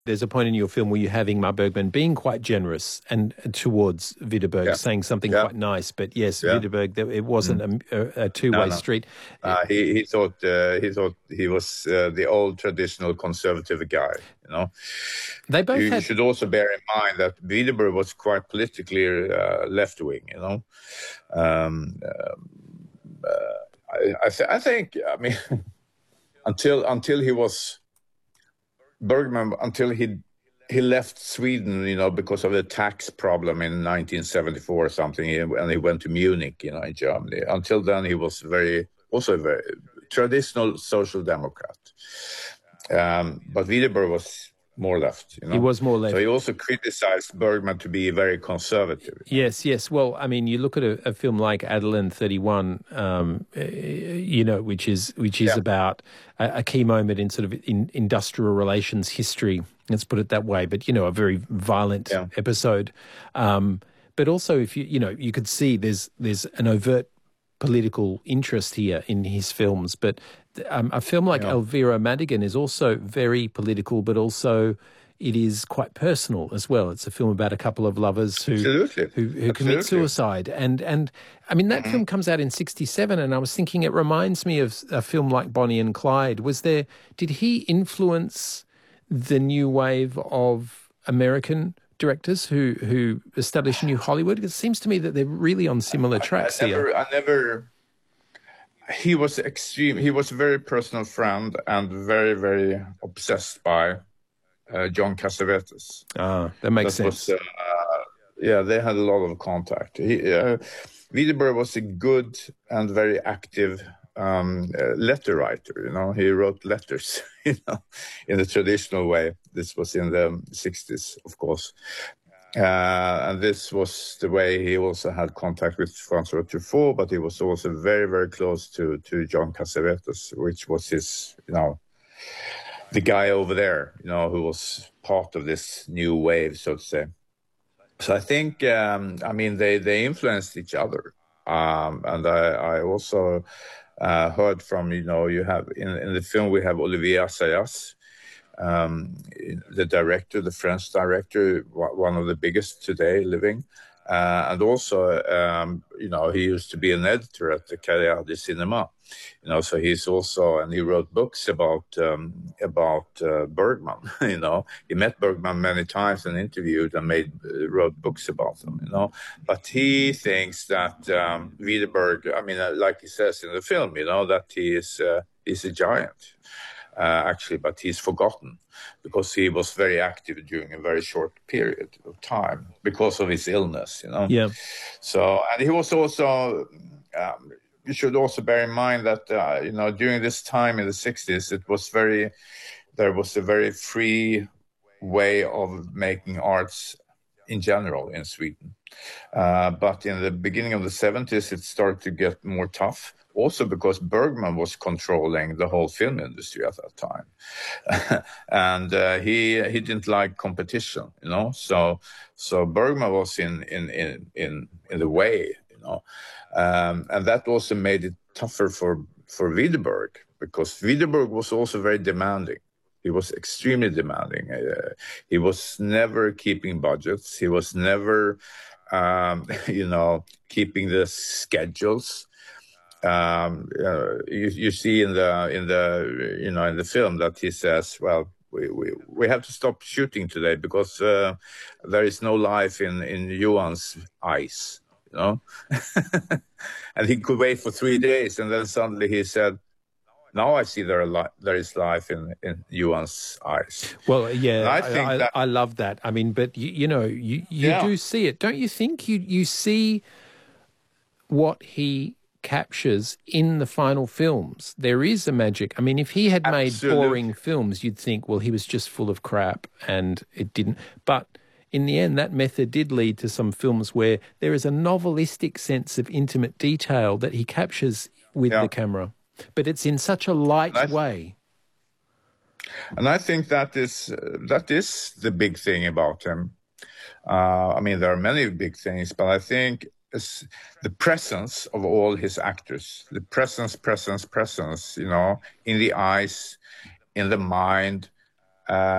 There's a point in your film where you're having Ingmar Bergman being quite generous and towards Widerberg, saying something quite nice. But yes, Widerberg, it wasn't a two-way street. He thought he was the old traditional conservative guy. You know, they both. You should also bear in mind that Widerberg was quite politically left-wing. You know, I think. I mean, until he was. Bergman, until he left Sweden, you know, because of the tax problem in 1974 or something, and he went to Munich, you know, in Germany. Until then, he was also a very traditional social democrat. But Widerberg was more left, you know. He was more left. So he also criticized Bergman to be very conservative. Yes. Well, I mean, you look at a film like Adeline 31, you know, which is about a key moment in sort of industrial relations history. Let's put it that way. But, you know, a very violent episode. But also, if you could see there's an overt political interest here in his films. But a film like Elvira Madigan is also very political, but also it is quite personal as well. It's a film about a couple of lovers who commit suicide. And I mean, that film comes out in 1967, and I was thinking it reminds me of a film like Bonnie and Clyde. Did he influence the new wave of American directors who establish New Hollywood? It seems to me that they're really on similar tracks here. He was extreme. He was a very personal friend and very, very obsessed by John Cassavetes. That makes sense. They had a lot of contact. Widerberg was a good and very active letter writer. You know, he wrote letters, you know, in the traditional way. This was in the 60s, of course. And this was the way he also had contact with François Truffaut, but he was also very, very close to John Cassavetes, which was his, you know, the guy over there, you know, who was part of this new wave, so to say. So I think, I mean, they influenced each other. And I also heard from, you know, you have in the film, we have Olivier Assayas, the director, the French director, one of the biggest today living. And also, you know, he used to be an editor at the Carrière du Cinéma. You know, so he's also, and he wrote books about Bergman. You know, he met Bergman many times and interviewed and wrote books about him. You know, but he thinks that Widerberg, I mean, like he says in the film, you know, that he's a giant. Actually, but he's forgotten because he was very active during a very short period of time because of his illness, you know. Yeah. So, and he was also, you should also bear in mind that, you know, during this time in the 60s, there was a very free way of making arts in general in Sweden. But in the beginning of the 70s, it started to get more tough. Also because Bergman was controlling the whole film industry at that time, and he didn't like competition, you know. So Bergman was in the way, you know, and that also made it tougher for Widerberg because Widerberg was also very demanding. He was extremely demanding. He was never keeping budgets. He was never, you know, keeping the schedules. You see in the film that he says, well, we have to stop shooting today because there is no life in Johan's eyes, you know. And he could wait for 3 days, and then suddenly he said, now I see there is life in Johan's eyes. Well, yeah, I love that. I mean, but you know, you do see it, don't you think? You see what he captures in the final films. There is a magic. I mean, if he had made boring films, you'd think, well, he was just full of crap and it didn't. But in the end, that method did lead to some films where there is a novelistic sense of intimate detail that he captures with the camera. But it's in such a light way. And I think that is the big thing about him. I mean, there are many big things, but I think it's the presence of all his actors, the presence, you know, in the eyes, in the mind,